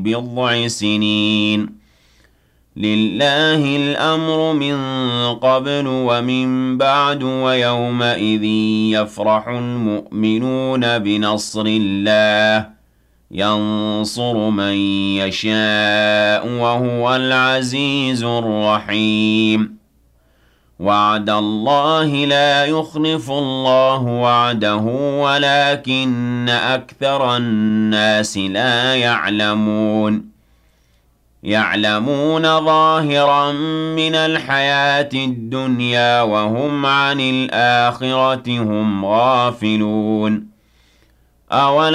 بضع سنين لله الأمر من قبل ومن بعد ويومئذ يفرح المؤمنون بنصر الله ينصر من يشاء وهو العزيز الرحيم وعد الله لا يخلف الله وعده ولكن أكثر الناس لا يعلمون ظاهرا من الحياة الدنيا وهم عن الآخرة هم غافلون